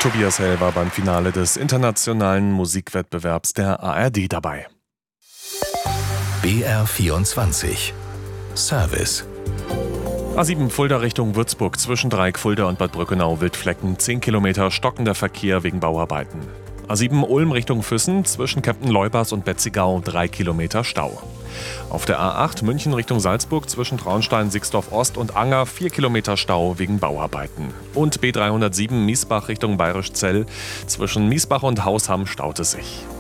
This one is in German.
Tobias Hell war beim Finale des internationalen Musikwettbewerbs der ARD dabei. BR24 Service. A7 Fulda Richtung Würzburg zwischen Dreieck Fulda und Bad Brückenau Wildflecken, 10 Kilometer stockender Verkehr wegen Bauarbeiten. A7 Ulm Richtung Füssen zwischen Kempten-Leubers und Betzigau 3 Kilometer Stau. Auf der A8 München Richtung Salzburg zwischen Traunstein, Sixdorf Ost und Anger 4 Kilometer Stau wegen Bauarbeiten. Und B307 Miesbach Richtung Bayerischzell zwischen Miesbach und Hausham staut es sich.